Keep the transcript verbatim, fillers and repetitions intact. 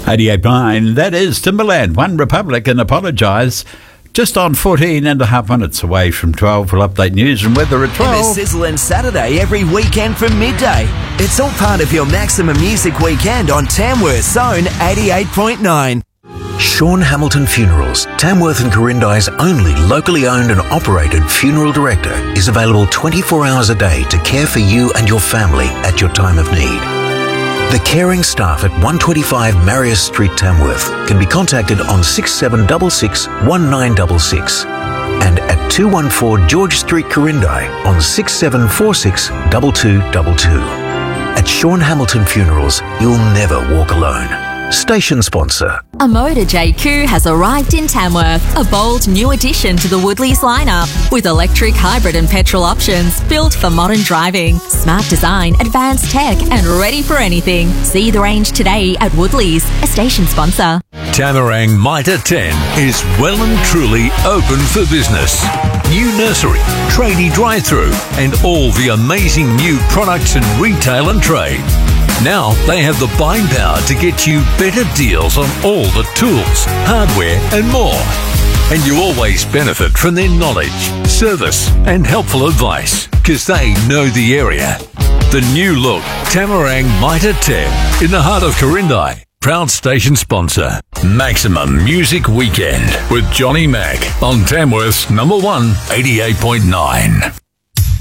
eighty-eight point nine, that is Timberland, One Republic, and Apologise. Just on fourteen and a half minutes away from twelve. We'll update news and weather at twelve. And there's Sizzlin' Saturday every weekend from midday. It's all part of your Maximum Music Weekend on Tamworth's own eighty-eight point nine. Sean Hamilton Funerals, Tamworth and Corindai's only locally owned and operated funeral director, is available twenty-four hours a day to care for you and your family at your time of need. The caring staff at one twenty-five Marius Street, Tamworth, can be contacted on six seven six six, one nine six six and at two one four George Street, Corindai on six seven four six, two two two two. At Sean Hamilton Funerals, you'll never walk alone. Station sponsor. A Motor J Q has arrived in Tamworth, a bold new addition to the Woodleys lineup, with electric, hybrid and petrol options built for modern driving, smart design, advanced tech and ready for anything. See the range today at Woodleys, a station sponsor. Tamarang Mitre ten is well and truly open for business. New nursery, tradie drive-through and all the amazing new products in retail and trade. Now they have the buying power to get you better deals on all the tools, hardware and more. And you always benefit from their knowledge, service and helpful advice, because they know the area. The new look Tamarang Mitre ten in the heart of Corindai. Proud station sponsor. Maximum Music Weekend with Johnny Mac on Tamworth's number one, eighty-eight point nine.